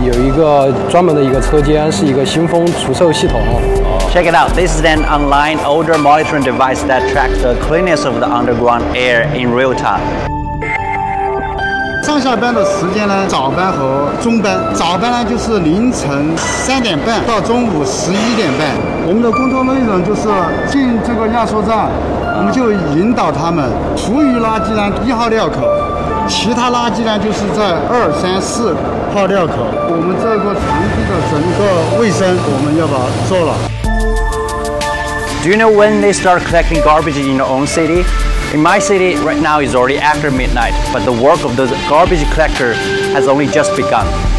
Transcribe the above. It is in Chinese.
有一个专门的一个车间，是一个新风除臭系统。 Check it out. This is an online odor monitoring device that tracks the cleanness of the underground air in real time. 上下班的时间呢，早班和中班。早班呢就是凌晨3点半到中午11点半。我们的工作内容就是进这个压缩站，我们就引导他们，厨余垃圾呢1号料口，其他垃圾呢就是在2、3、4号料口。我们这个场地的整个卫生，我们要把它做了。 Do you know when they start collecting garbage in your own city? In my city, right now is already after midnight, but the work of the garbage collector has only just begun.